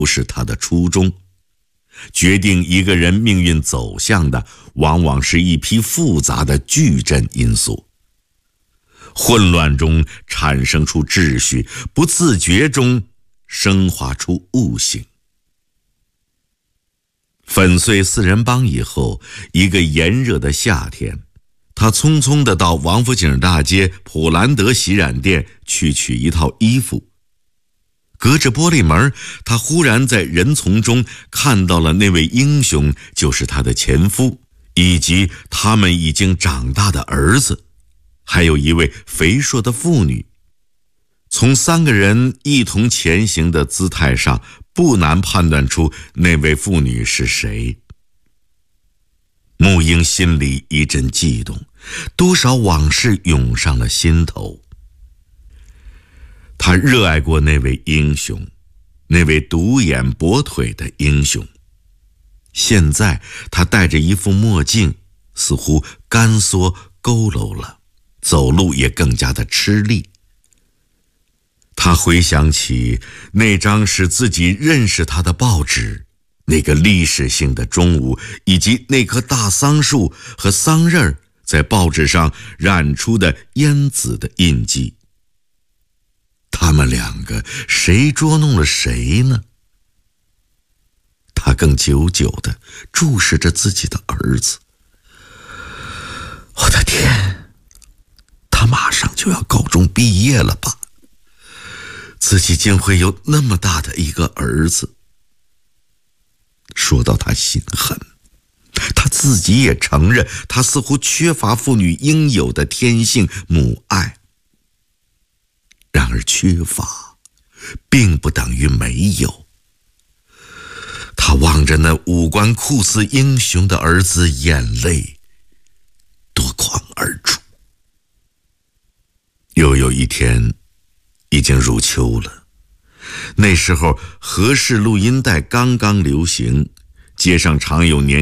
不是他的初衷。决定一个人命运走向的，往往是一批复杂的矩阵因素。混乱中产生出秩序，不自觉中升华出悟性。粉碎四人帮以后，一个炎热的夏天，他匆匆地到王府井大街普兰德洗染店去取一套衣服。隔着玻璃门，他忽然在人丛中看到了那位英雄，就是他的前夫，以及他们已经长大的儿子，还有一位肥硕的妇女。从三个人一同前行的姿态上，不难判断出那位妇女是谁。沐英心里一阵悸动，多少往事涌上了心头。他热爱过那位英雄，那位独眼跛腿的英雄。现在他戴着一副墨镜，似乎干缩佝偻了，走路也更加的吃力。他回想起那张使自己认识他的报纸，那个历史性的中午，以及那棵大桑树和桑葚在报纸上染出的烟紫的印记。他们两个谁捉弄了谁呢？他更久久地注视着自己的儿子。我的天，他马上就要高中毕业了吧？自己竟会有那么大的一个儿子。说到他心狠，他自己也承认，他似乎缺乏妇女应有的天性母爱。然而缺乏并不等于没有。他望着那五官酷似英雄的儿子，眼泪夺眶而出。又有一天，已经入秋了，那时候和氏录音带刚刚流行，街上常有年